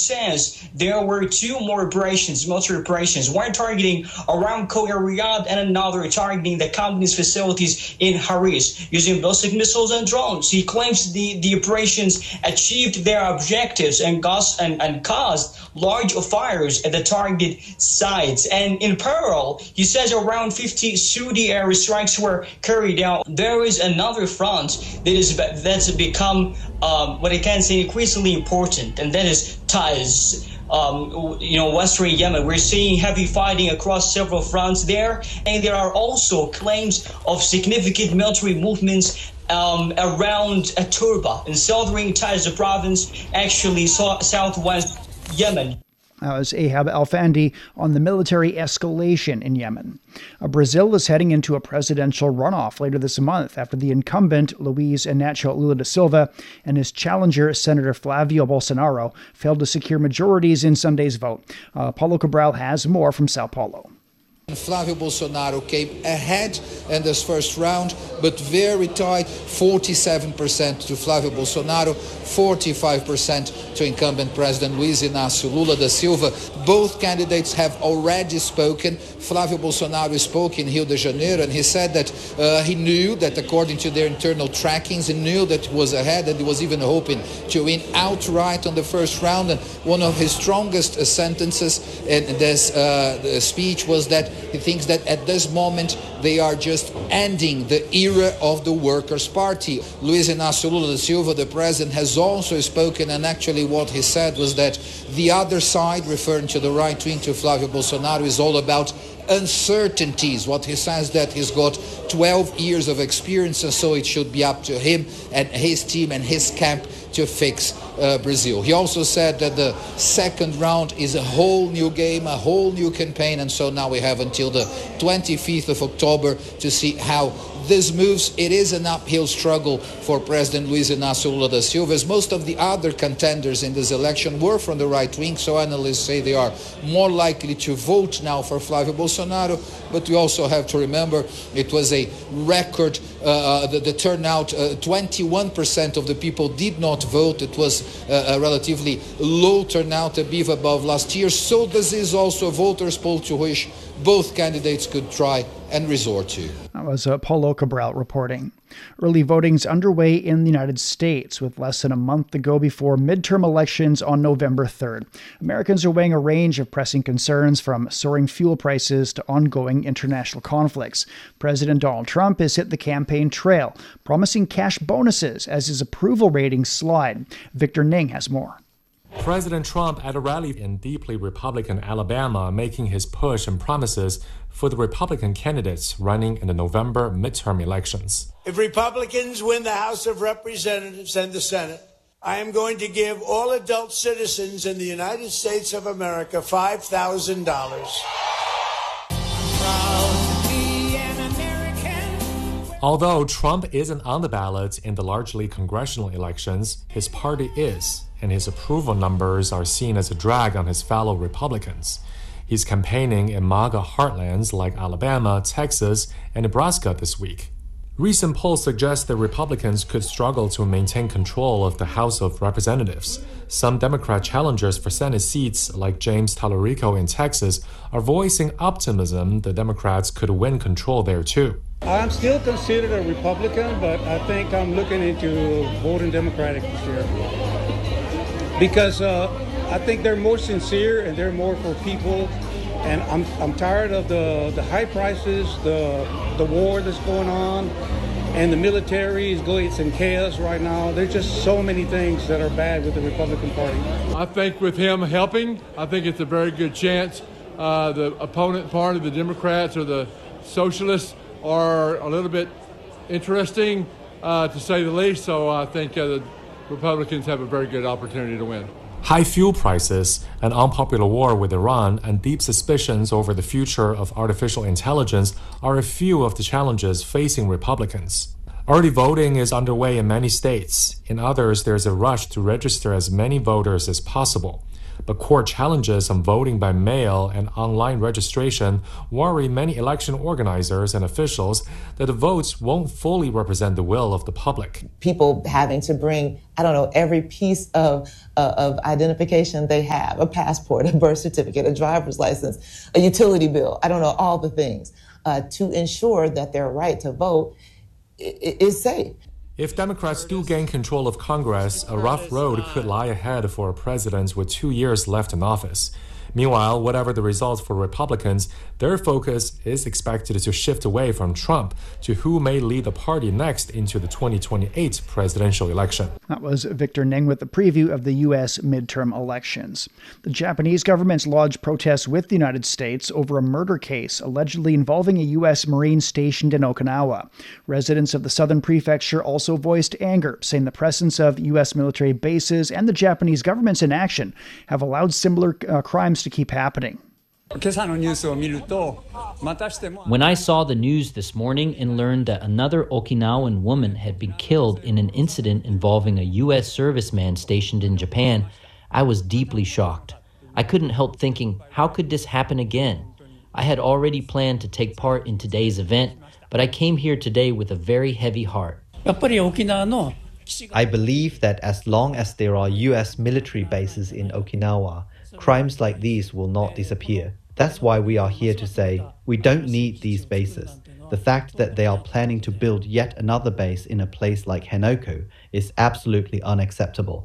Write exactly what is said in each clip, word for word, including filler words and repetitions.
says there were two more operations, military operations, one targeting Aramco in Riyadh and another targeting the company's facilities in Harris using ballistic missiles and drones. He claims the, the operations achieved their objectives and, gas, and, and caused large fires at the target sites. And in parallel, he says around fifty Saudi airstrikes were carried out. There is another front that is that's become um, what I can say increasingly important, and that is Taiz. Um, you know, Western Yemen. We're seeing heavy fighting across several fronts there, and there are also claims of significant military movements um, around uh, Turba in southern Taiz province, actually so- southwest Yemen. That was Ahab Alfandi on the military escalation in Yemen. Uh, Brazil is heading into a presidential runoff later this month after the incumbent, Luiz Inácio Lula da Silva, and his challenger, Senator Flávio Bolsonaro, failed to secure majorities in Sunday's vote. Uh, Paulo Cabral has more from Sao Paulo. Flávio Bolsonaro came ahead in this first round, but very tight, forty-seven percent to Flávio Bolsonaro, forty-five percent to incumbent President Luiz Inácio Lula da Silva. Both candidates have already spoken. Flávio Bolsonaro spoke in Rio de Janeiro, and he said that uh, he knew that according to their internal trackings, he knew that he was ahead, and he was even hoping to win outright on the first round. And one of his strongest uh, sentences in this uh, speech was that he thinks that at this moment they are just ending the era of the Workers' Party. Luiz Inácio Lula da Silva, the president, has also spoken, and actually what he said was that the other side, referring to the right wing, to Flávio Bolsonaro, is all about uncertainties. What he says that he's got twelve years of experience, and so it should be up to him and his team and his camp to fix uh, Brazil. He also said that the second round is a whole new game, a whole new campaign, and so now we have until the twenty-fifth of October to see how this moves. It is an uphill struggle for President Luiz Inácio Lula da Silva, as most of the other contenders in this election were from the right wing, so analysts say they are more likely to vote now for Flávio Bolsonaro. But we also have to remember it was a record, uh, the, the turnout, uh, twenty-one percent of the people did not vote. It was uh, a relatively low turnout, a bit above last year. So this is also a voters' poll to which both candidates could try and resort to. That was uh, Paulo Cabral reporting. Early voting's underway in the United States with less than a month to go before midterm elections on November third. Americans are weighing a range of pressing concerns from soaring fuel prices to ongoing international conflicts. President Donald Trump has hit the campaign trail, promising cash bonuses as his approval ratings slide. Victor Ning has more. President Trump at a rally in deeply Republican Alabama making his push and promises for the Republican candidates running in the November midterm elections. If Republicans win the House of Representatives and the Senate, I am going to give all adult citizens in the United States of America five thousand dollars. Although Trump isn't on the ballot in the largely congressional elections, his party is, and his approval numbers are seen as a drag on his fellow Republicans. He's campaigning in MAGA heartlands like Alabama, Texas, and Nebraska this week. Recent polls suggest that Republicans could struggle to maintain control of the House of Representatives. Some Democrat challengers for Senate seats, like James Tallarico in Texas, are voicing optimism the Democrats could win control there too. I'm still considered a Republican, but I think I'm looking into voting Democratic this year. Because uh, I think they're more sincere and they're more for people. And I'm I'm tired of the, the high prices, the the war that's going on, and the military is going, it's in chaos right now. There's just so many things that are bad with the Republican Party. I think with him helping, I think it's a very good chance. Uh, the opponent party, the Democrats or the Socialists, are a little bit interesting, uh, to say the least. So I think uh, the Republicans have a very good opportunity to win. High fuel prices, an unpopular war with Iran, and deep suspicions over the future of artificial intelligence are a few of the challenges facing Republicans. Early voting is underway in many states. In others, there's a rush to register as many voters as possible. But court challenges on voting by mail and online registration worry many election organizers and officials that the votes won't fully represent the will of the public. People having to bring, I don't know, every piece of, uh, of identification they have, a passport, a birth certificate, a driver's license, a utility bill, I don't know, all the things, uh, to ensure that their right to vote is safe. If Democrats do gain control of Congress, a rough road could lie ahead for a president with two years left in office. Meanwhile, whatever the results for Republicans, their focus is expected to shift away from Trump to who may lead the party next into the twenty twenty-eight presidential election. That was Victor Ning with the preview of the U S midterm elections. The Japanese government's lodged protests with the United States over a murder case allegedly involving a U S Marine stationed in Okinawa. Residents of the southern prefecture also voiced anger, saying the presence of U S military bases and the Japanese government's inaction have allowed similar uh, crimes to keep happening. When I saw the news this morning and learned that another Okinawan woman had been killed in an incident involving a U S serviceman stationed in Japan, I was deeply shocked. I couldn't help thinking, how could this happen again? I had already planned to take part in today's event, but I came here today with a very heavy heart. I believe that as long as there are U S military bases in Okinawa, crimes like these will not disappear. That's why we are here to say, we don't need these bases. The fact that they are planning to build yet another base in a place like Henoko is absolutely unacceptable.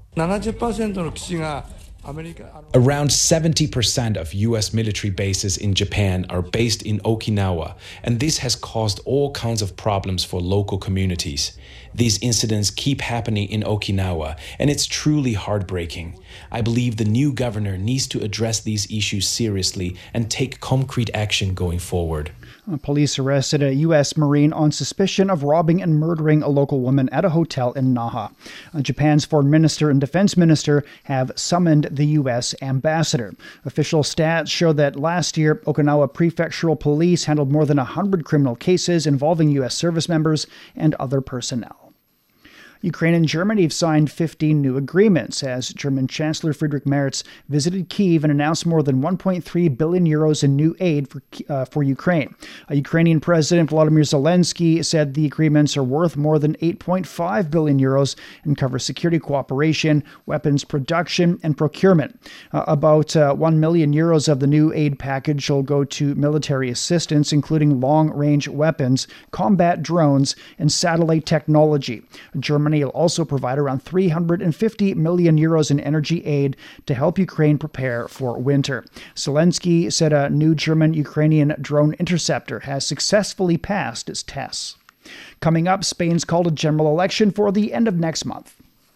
Around seventy percent of U S military bases in Japan are based in Okinawa, and this has caused all kinds of problems for local communities. These incidents keep happening in Okinawa, and it's truly heartbreaking. I believe the new governor needs to address these issues seriously and take concrete action going forward. Police arrested a U S Marine on suspicion of robbing and murdering a local woman at a hotel in Naha. Japan's foreign minister and defense minister have summoned the U S ambassador. Official stats show that last year, Okinawa prefectural police handled more than one hundred criminal cases involving U S service members and other personnel. Ukraine and Germany have signed fifteen new agreements as German Chancellor Friedrich Merz visited Kyiv and announced more than one point three billion euros in new aid for uh, for Ukraine. A Ukrainian President Volodymyr Zelensky said the agreements are worth more than eight point five billion euros and cover security cooperation, weapons production, and procurement. Uh, about uh, one million euros of the new aid package will go to military assistance, including long-range weapons, combat drones, and satellite technology. Germany will also provide around three hundred fifty million euros in energy aid to help Ukraine prepare for winter. Zelensky said a new German-Ukrainian drone interceptor has successfully passed its tests. Coming up, Spain's called a general election for the end of next month.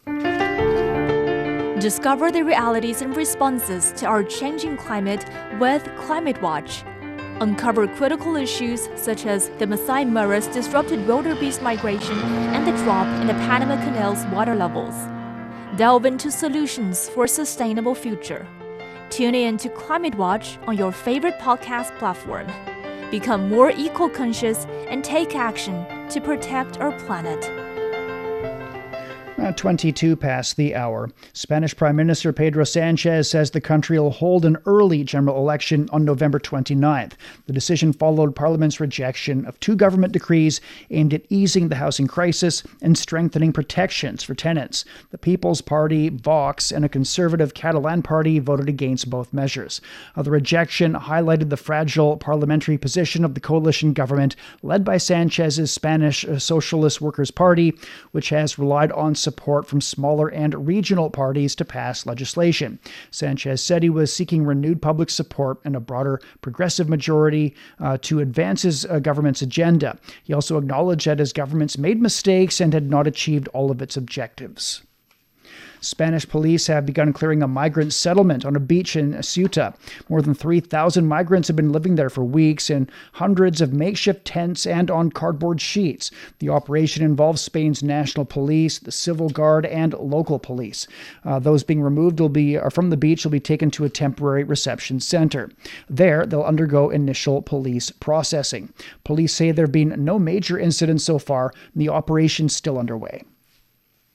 Discover the realities and responses to our changing climate with Climate Watch. Uncover critical issues such as the Masai Mara's disrupted wildebeest migration and the drop in the Panama Canal's water levels. Delve into solutions for a sustainable future. Tune in to Climate Watch on your favorite podcast platform. Become more eco-conscious and take action to protect our planet. Uh, twenty-two past the hour. Spanish Prime Minister Pedro Sanchez says the country will hold an early general election on November twenty-ninth. The decision followed Parliament's rejection of two government decrees aimed at easing the housing crisis and strengthening protections for tenants. The People's Party, Vox, and a conservative Catalan party voted against both measures. Uh, the rejection highlighted the fragile parliamentary position of the coalition government led by Sanchez's Spanish Socialist Workers' Party, which has relied on support from smaller and regional parties to pass legislation. Sanchez said he was seeking renewed public support and a broader progressive majority uh, to advance his uh, government's agenda. He also acknowledged that his government's made mistakes and had not achieved all of its objectives. Spanish police have begun clearing a migrant settlement on a beach in Ceuta. More than three thousand migrants have been living there for weeks in hundreds of makeshift tents and on cardboard sheets. The operation involves Spain's national police, the civil guard, and local police. Uh, those being removed will be or from the beach will be taken to a temporary reception center. There, they'll undergo initial police processing. Police say there have been no major incidents so far, and the operation is still underway.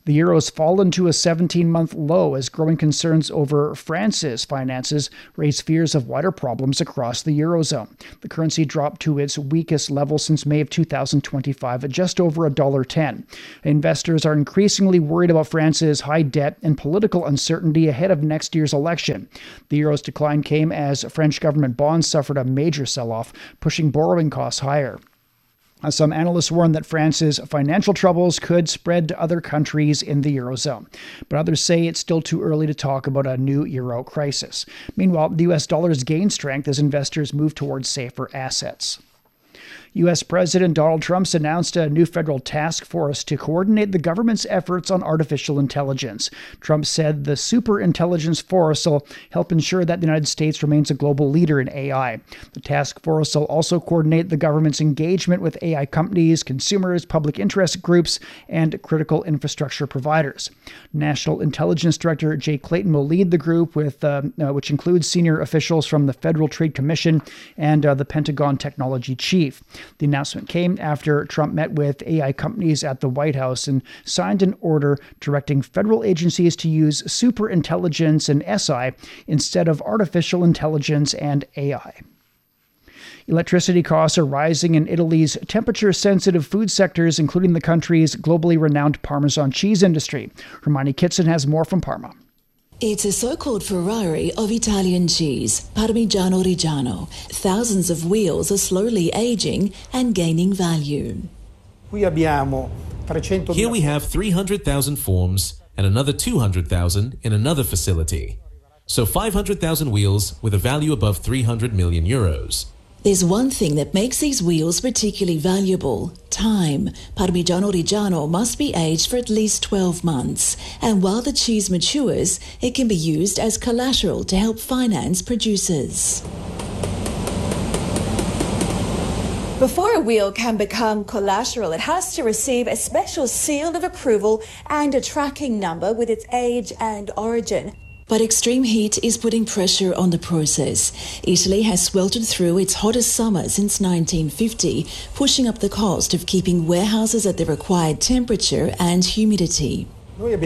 The euro has fallen to a seventeen-month low as growing concerns over France's finances raise fears of wider problems across the eurozone. The currency dropped to its weakest level since May of two thousand twenty-five at just over one dollar ten. Investors are increasingly worried about France's high debt and political uncertainty ahead of next year's election. The euro's decline came as French government bonds suffered a major sell-off, pushing borrowing costs higher. Some analysts warn that France's financial troubles could spread to other countries in the Eurozone, but others say it's still too early to talk about a new euro crisis. Meanwhile, the U S dollar has gained strength as investors move towards safer assets. U S President Donald Trump announced a new federal task force to coordinate the government's efforts on artificial intelligence. Trump said the superintelligence force will help ensure that the United States remains a global leader in A I. The task force will also coordinate the government's engagement with A I companies, consumers, public interest groups, and critical infrastructure providers. National Intelligence Director Jay Clayton will lead the group, with uh, uh, which includes senior officials from the Federal Trade Commission and uh, the Pentagon Technology Chief. The announcement came after Trump met with A I companies at the White House and signed an order directing federal agencies to use superintelligence and S I instead of artificial intelligence and A I. Electricity costs are rising in Italy's temperature-sensitive food sectors, including the country's globally renowned Parmesan cheese industry. Hermione Kitson has more from Parma. It's a so-called Ferrari of Italian cheese, Parmigiano Reggiano. Thousands of wheels are slowly aging and gaining value. Here we have three hundred thousand forms and another two hundred thousand in another facility. So five hundred thousand wheels with a value above three hundred million euros. There's one thing that makes these wheels particularly valuable: time. Parmigiano Reggiano must be aged for at least twelve months, and while the cheese matures, it can be used as collateral to help finance producers. Before a wheel can become collateral, it has to receive a special seal of approval and a tracking number with its age and origin. But extreme heat is putting pressure on the process. Italy has sweltered through its hottest summer since nineteen fifty, pushing up the cost of keeping warehouses at the required temperature and humidity. We've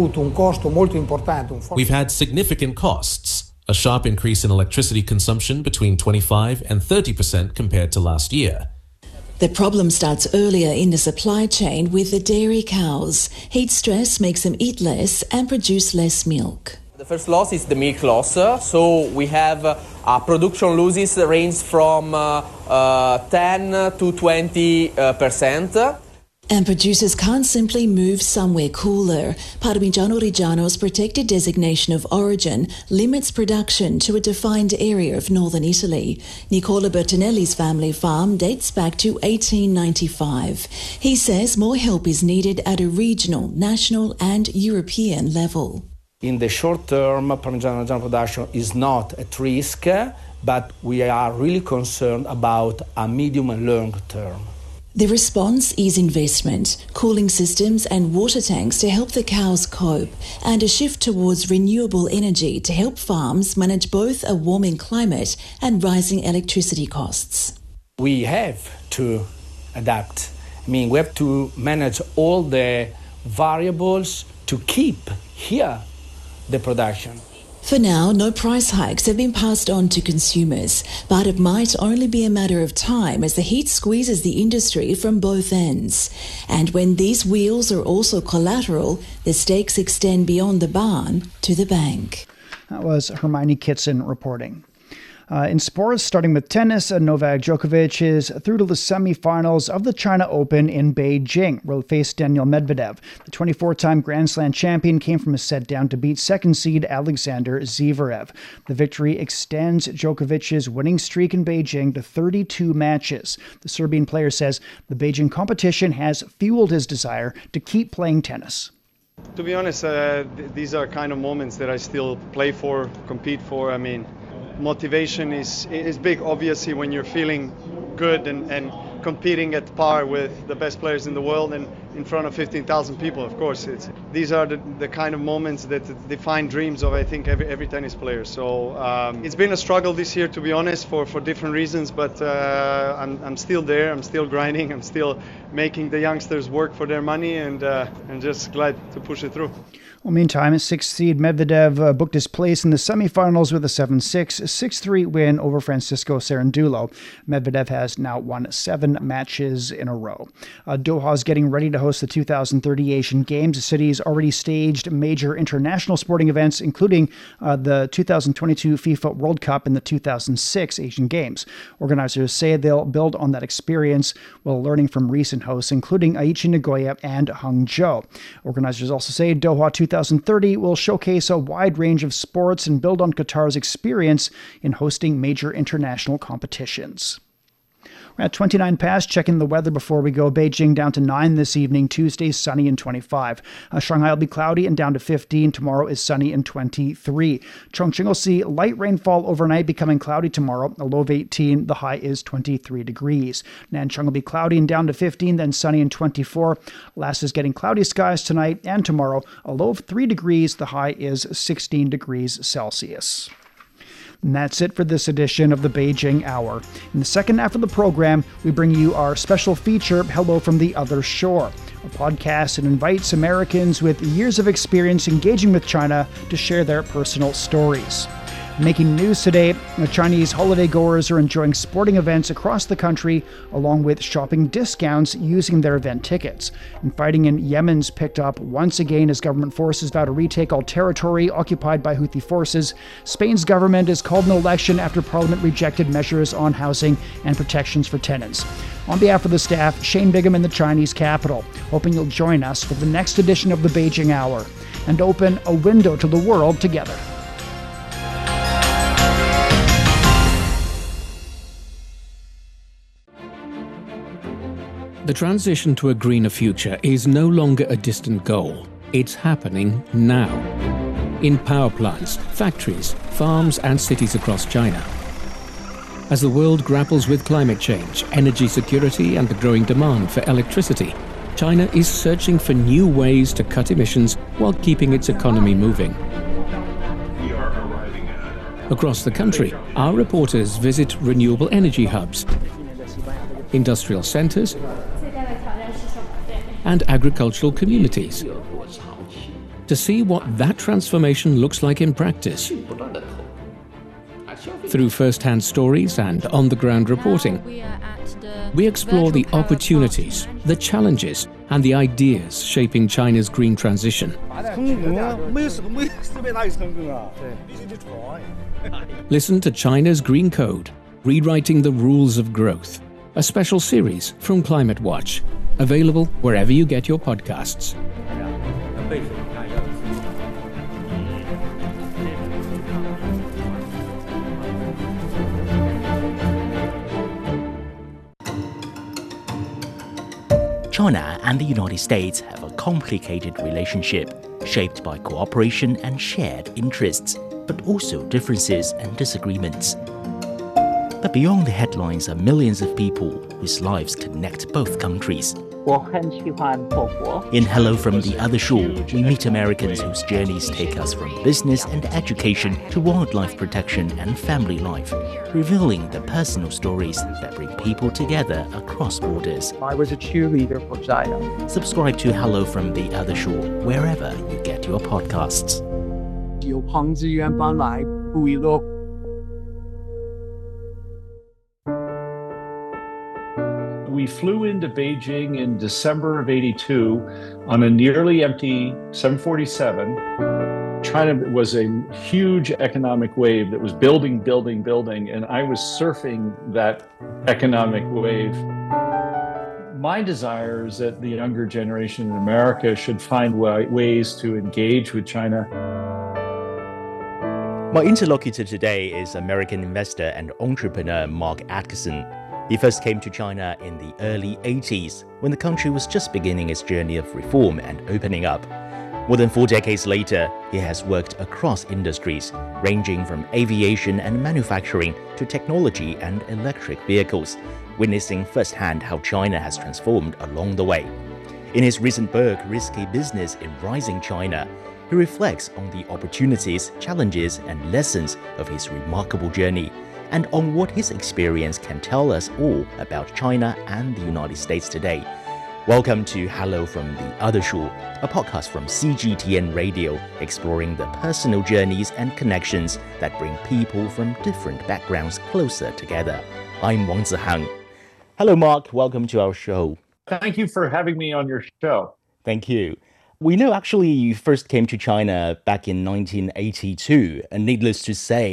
had significant costs, a sharp increase in electricity consumption between twenty-five and thirty percent compared to last year. The problem starts earlier in the supply chain with the dairy cows. Heat stress makes them eat less and produce less milk. The first loss is the milk loss. So we have uh, uh, production losses range from uh, uh, ten to twenty percent. And producers can't simply move somewhere cooler. Parmigiano Reggiano's protected designation of origin limits production to a defined area of northern Italy. Nicola Bertinelli's family farm dates back to eighteen ninety-five. He says more help is needed at a regional, national and European level. In the short term, Parmigiano Reggiano production is not at risk, but we are really concerned about a medium and long term. The response is investment, cooling systems and water tanks to help the cows cope, and a shift towards renewable energy to help farms manage both a warming climate and rising electricity costs. We have to adapt. I mean, we have to manage all the variables to keep here the production. For now, no price hikes have been passed on to consumers, but it might only be a matter of time as the heat squeezes the industry from both ends. And when these wheels are also collateral, the stakes extend beyond the barn to the bank. That was Hermione Kitson reporting. Uh, in sports, starting with tennis, uh, Novak Djokovic is through to the semifinals of the China Open in Beijing, where he'll face Daniil Medvedev. The twenty-four-time Grand Slam champion came from a set down to beat second seed Alexander Zverev. The victory extends Djokovic's winning streak in Beijing to thirty-two matches. The Serbian player says the Beijing competition has fueled his desire to keep playing tennis. To be honest, uh, th- these are kind of moments that I still play for, compete for. I mean, motivation is is big, obviously, when you're feeling good and, and competing at par with the best players in the world, and, in front of fifteen thousand people, of course. It's, these are the, the kind of moments that define dreams of, I think, every, every tennis player. So um, it's been a struggle this year, to be honest, for, for different reasons, but uh, I'm, I'm still there, I'm still grinding, I'm still making the youngsters work for their money, and uh, I'm just glad to push it through. Well, meantime, sixth seed Medvedev uh, booked his place in the semifinals with a seven six, six three win over Francisco Cerundolo. Medvedev has now won seven matches in a row. Uh, Doha is getting ready to host the two thousand thirty Asian Games. The city has already staged major international sporting events, including uh, the two thousand twenty-two FIFA World Cup and the two thousand six Asian Games. Organizers say they'll build on that experience while learning from recent hosts, including Aichi Nagoya and Hangzhou. Organizers also say Doha two thousand thirty will showcase a wide range of sports and build on Qatar's experience in hosting major international competitions. We're at twenty-nine past, checking the weather before we go. Beijing down to nine this evening. Tuesday, sunny and twenty-five. Uh, Shanghai will be cloudy and down to fifteen. Tomorrow is sunny and twenty-three. Chongqing will see light rainfall overnight, becoming cloudy tomorrow. A low of eighteen. The high is twenty-three degrees. Nanchang will be cloudy and down to fifteen, then sunny and twenty-four. Lhasa is getting cloudy skies tonight and tomorrow. A low of three degrees. The high is sixteen degrees Celsius. And that's it for this edition of the Beijing Hour. In the second half of the program, we bring you our special feature, Hello from the Other Shore, a podcast that invites Americans with years of experience engaging with China to share their personal stories. Making news today, the Chinese holiday goers are enjoying sporting events across the country, along with shopping discounts using their event tickets. And fighting in Yemen's picked up once again as government forces vow to retake all territory occupied by Houthi forces. Spain's government has called an election after parliament rejected measures on housing and protections for tenants. On behalf of the staff, Shane Bigham in the Chinese capital, hoping you'll join us for the next edition of the Beijing Hour and open a window to the world together. The transition to a greener future is no longer a distant goal. It's happening now. In power plants, factories, farms, and cities across China. As the world grapples with climate change, energy security, and the growing demand for electricity, China is searching for new ways to cut emissions while keeping its economy moving. Across the country, our reporters visit renewable energy hubs, industrial centers, and agricultural communities to see what that transformation looks like in practice. Through first-hand stories and on-the-ground reporting, we explore the opportunities, the challenges, and the ideas shaping China's green transition. Listen to China's Green Code, Rewriting the Rules of Growth, a special series from Climate Watch, available wherever you get your podcasts. China and the United States have a complicated relationship, shaped by cooperation and shared interests, but also differences and disagreements. But beyond the headlines are millions of people whose lives connect both countries. In Hello from the Other Shore, we meet Americans whose journeys take us from business and education to wildlife protection and family life, revealing the personal stories that bring people together across borders. I was a cheerleader for China. Subscribe to Hello from the Other Shore wherever you get your podcasts. 有朋自远方来，不亦乐乎。 We flew into Beijing in December of eighty-two on a nearly empty seven forty-seven. China was a huge economic wave that was building, building, building, and I was surfing that economic wave. My desire is that the younger generation in America should find ways to engage with China. My interlocutor today is American investor and entrepreneur Mark Atkinson. He first came to China in the early eighties, when the country was just beginning its journey of reform and opening up. More than four decades later, he has worked across industries, ranging from aviation and manufacturing to technology and electric vehicles, witnessing firsthand how China has transformed along the way. In his recent book, Risky Business in Rising China, he reflects on the opportunities, challenges, and lessons of his remarkable journey, and on what his experience can tell us all about China and the United States today. Welcome to Hello from the Other Shore, a podcast from C G T N Radio, exploring the personal journeys and connections that bring people from different backgrounds closer together. I'm Wang Zihang. Hello, Mark. Welcome to our show. Thank you for having me on your show. Thank you. We know actually you first came to China back in nineteen eighty-two, and needless to say,